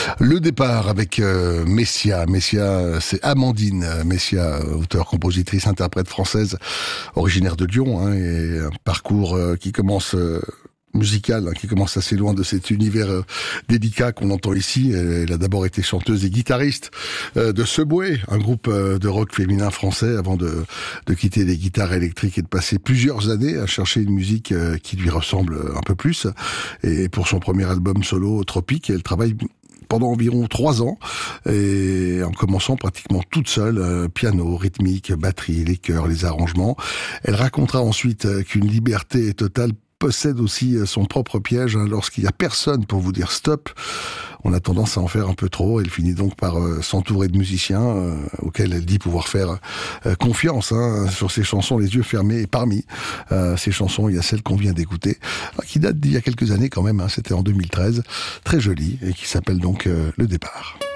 Le départ avec Messia. Messia, c'est Amandine Messia, auteure, compositrice, interprète française, originaire de Lyon, et un parcours qui commence musical, qui commence assez loin de cet univers délicat qu'on entend ici. Elle a d'abord été chanteuse et guitariste de Subway, un groupe de rock féminin français, avant de quitter les guitares électriques et de passer plusieurs années à chercher une musique qui lui ressemble un peu plus. Et pour son premier album solo, Tropique, elle travaille pendant environ 3 ans, et en commençant pratiquement toute seule, piano, rythmique, batterie, les chœurs, les arrangements. Elle racontera ensuite qu'une liberté totale possède aussi son propre piège. Lorsqu'il y a personne pour vous dire stop, on a tendance à en faire un peu trop. Elle finit donc par s'entourer de musiciens auxquels elle dit pouvoir faire confiance sur ses chansons les yeux fermés. Et parmi ces chansons, il y a celle qu'on vient d'écouter, qui date d'il y a quelques années quand même, c'était en 2013, très jolie, et qui s'appelle donc Le Départ.